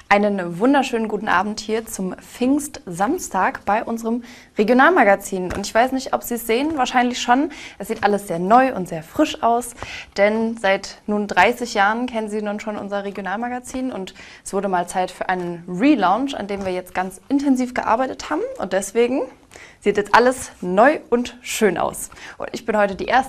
Einen wunderschönen guten Abend hier zum Pfingstsamstag bei unserem Regionalmagazin. Und ich weiß nicht, ob Sie es sehen, wahrscheinlich schon. Es sieht alles sehr neu und sehr frisch aus, denn seit nun 30 Jahren kennen Sie nun schon unser Regionalmagazin und es wurde mal Zeit für einen Relaunch, an dem wir jetzt ganz intensiv gearbeitet haben und deswegen sieht jetzt alles neu und schön aus. Und ich bin heute die erste